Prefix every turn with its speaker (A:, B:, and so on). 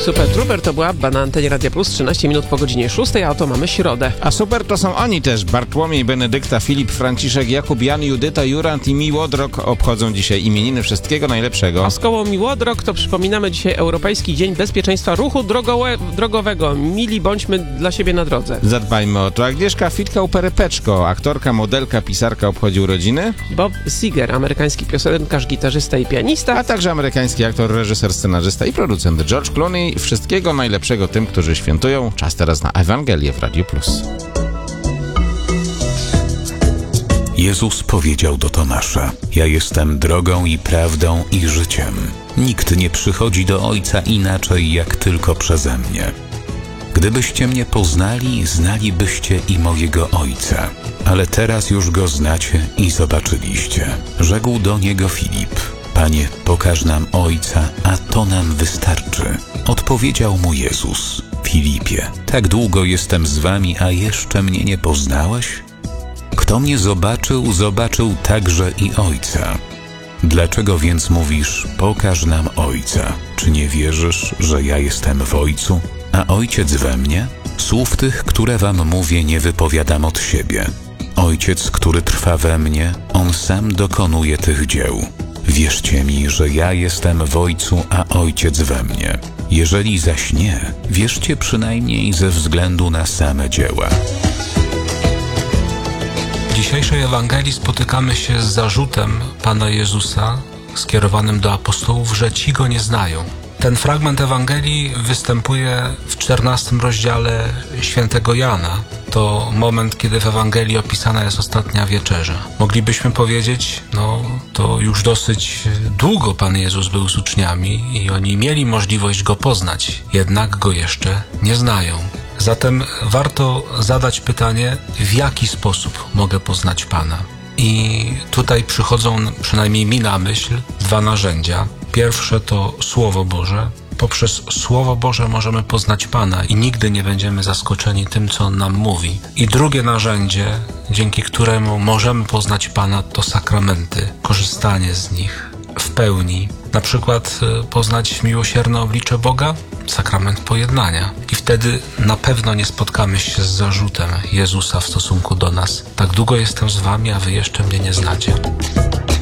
A: Super Trooper to była na antenie Radia Plus, 13 minut po godzinie 6, a oto mamy środę.
B: A super to są oni też. Bartłomiej, Benedykta, Filip, Franciszek, Jakub, Jan, Judyta, Jurand i Miłodrok obchodzą dzisiaj imieniny. Wszystkiego najlepszego.
A: A z koło Miłodrok to przypominamy dzisiaj Europejski Dzień Bezpieczeństwa Ruchu Drogowego. Mili bądźmy dla siebie na drodze.
B: Zadbajmy o to. Agnieszka Fitkał-Perepeczko, aktorka, modelka, pisarka, obchodzi urodziny.
A: Bob Seger, amerykański piosenkarz, gitarzysta i pianista.
B: A także amerykański aktor, reżyser, scenarzysta i producent George Clooney. Wszystkiego najlepszego tym, którzy świętują. Czas teraz na Ewangelię w Radiu Plus.
C: Jezus powiedział do Tomasza: ja jestem drogą i prawdą i życiem. Nikt nie przychodzi do Ojca inaczej jak tylko przeze mnie. Gdybyście mnie poznali, znalibyście i mojego Ojca. Ale teraz już Go znacie i zobaczyliście. Rzekł do niego Filip: Panie, pokaż nam Ojca, a to nam wystarczy. Odpowiedział mu Jezus: Filipie, tak długo jestem z wami, a jeszcze mnie nie poznałeś? Kto mnie zobaczył, zobaczył także i Ojca. Dlaczego więc mówisz: pokaż nam Ojca? Czy nie wierzysz, że ja jestem w Ojcu, a Ojciec we mnie? Słów tych, które wam mówię, nie wypowiadam od siebie. Ojciec, który trwa we mnie, On sam dokonuje tych dzieł. Wierzcie mi, że ja jestem w Ojcu, a Ojciec we mnie. Jeżeli zaś nie, wierzcie przynajmniej ze względu na same dzieła.
D: W dzisiejszej Ewangelii spotykamy się z zarzutem Pana Jezusa skierowanym do apostołów, że ci Go nie znają. Ten fragment Ewangelii występuje w 14 rozdziale świętego Jana. To moment, kiedy w Ewangelii opisana jest ostatnia wieczerza. Moglibyśmy powiedzieć, to już dosyć długo Pan Jezus był z uczniami i oni mieli możliwość Go poznać, jednak Go jeszcze nie znają. Zatem warto zadać pytanie, w jaki sposób mogę poznać Pana? I tutaj przychodzą, przynajmniej mi na myśl, dwa narzędzia. Pierwsze to Słowo Boże. Poprzez Słowo Boże możemy poznać Pana i nigdy nie będziemy zaskoczeni tym, co On nam mówi. I drugie narzędzie, dzięki któremu możemy poznać Pana, to sakramenty, korzystanie z nich w pełni. Na przykład poznać miłosierne oblicze Boga, sakrament pojednania. I wtedy na pewno nie spotkamy się z zarzutem Jezusa w stosunku do nas: tak długo jestem z wami, a wy jeszcze mnie nie znacie.